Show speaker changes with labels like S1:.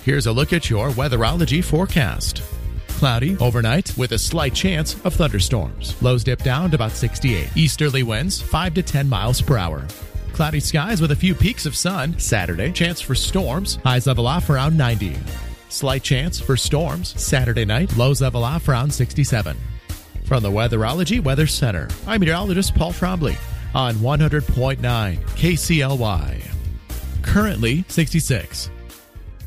S1: Here's a look at your weatherology forecast. Cloudy overnight with a slight chance of thunderstorms. Lows dip down to about 68. Easterly winds 5 to 10 miles per hour. Cloudy skies with a few peaks of sun. Saturday, chance for storms. Highs level off around 90. Slight chance for storms. Saturday night, lows level off around 67. From the Weatherology Weather Center, I'm meteorologist Paul Trombley on 100.9 KCLY. Currently 66.